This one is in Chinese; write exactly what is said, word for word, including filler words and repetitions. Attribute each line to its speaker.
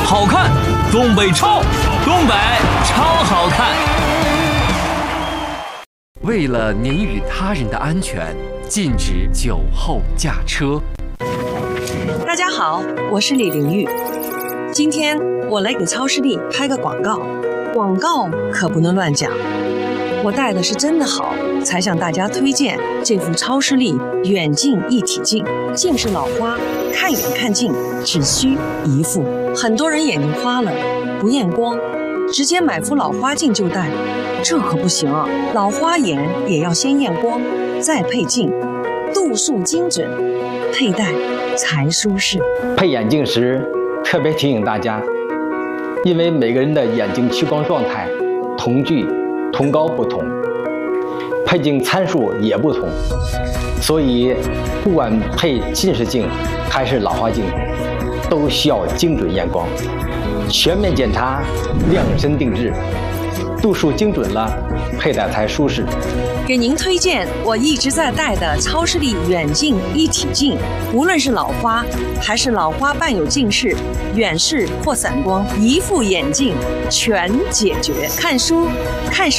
Speaker 1: 好看，东北超，东北超好看。
Speaker 2: 为了您与他人的安全，禁止酒后驾车。
Speaker 3: 大家好，我是李玲玉。今天我来给超视力拍个广告，广告可不能乱讲。我带的是真的好，才向大家推荐这副超视力远近一体镜。近视老花，看远看近只需一副。很多人眼睛花了，不验光，直接买副老花镜就戴，这可不行啊！老花眼也要先验光，再配镜，度数精准，佩戴才舒适。
Speaker 4: 配眼镜时特别提醒大家，因为每个人的眼睛屈光状态、瞳距、瞳高不同，配镜参数也不同，所以不管配近视镜还是老花镜，都需要精准验光，全面检查，量身定制，度数精准了，佩戴才舒适。
Speaker 3: 给您推荐我一直在戴的超视力远近一体镜，无论是老花还是老花伴有近视、远视或散光，一副眼镜全解决。看书、看手